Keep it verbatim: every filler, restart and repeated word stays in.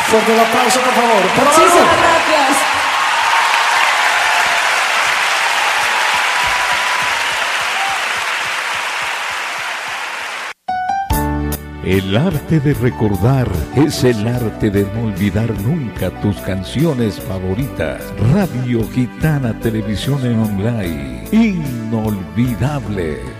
Fuerte el aplauso, por favor. ¡Por Muchísimas favor! gracias. El arte de recordar es el arte de no olvidar nunca tus canciones favoritas. Radio Gitana Televisión en Online. Inolvidable.